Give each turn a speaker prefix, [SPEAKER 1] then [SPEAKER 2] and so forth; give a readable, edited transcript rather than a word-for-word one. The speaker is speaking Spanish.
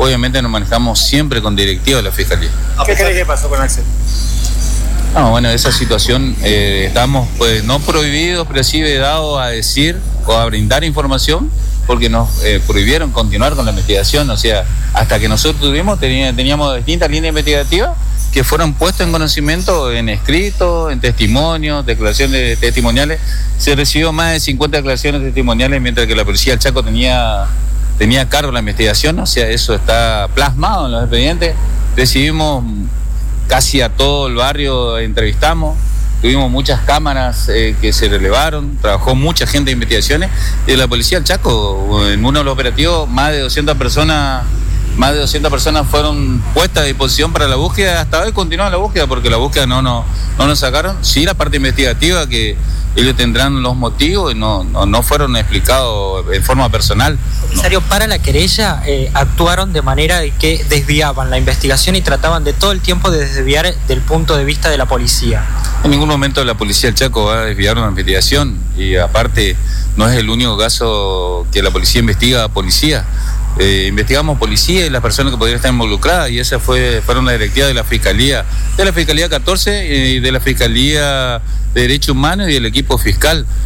[SPEAKER 1] obviamente nos manejamos siempre con directivos de la Fiscalía.
[SPEAKER 2] ¿Qué crees que pasó con Axel?
[SPEAKER 1] No, bueno, esa situación estamos pues no prohibidos, pero sí vedados a decir o a brindar información, porque nos prohibieron continuar con la investigación. O sea, hasta que nosotros teníamos distintas líneas investigativas que fueron puestas en conocimiento, en escrito, en testimonios, declaraciones testimoniales. Se recibió más de 50 declaraciones testimoniales, mientras que la policía del Chaco tenía a cargo la investigación. O sea, eso está plasmado en los expedientes. Recibimos casi a todo el barrio, entrevistamos, tuvimos muchas cámaras que se relevaron, trabajó mucha gente de investigaciones, y de la policía del Chaco, en uno de los operativos, más de 200 personas fueron puestas a disposición para la búsqueda. Hasta hoy continúa la búsqueda, porque la búsqueda no nos sacaron. Sí, la parte investigativa, que ellos tendrán los motivos y no fueron explicados en forma personal.
[SPEAKER 3] Comisario, para la querella actuaron de manera de que desviaban la investigación y trataban de todo el tiempo de desviar del punto de vista de la policía.
[SPEAKER 1] En ningún momento la policía del Chaco va a desviar una investigación, y aparte no es el único caso que la policía investiga a policía. Investigamos policía y las personas que podrían estar involucradas, y esas fueron las directivas de la Fiscalía 14 y de la Fiscalía de Derechos Humanos y del equipo fiscal.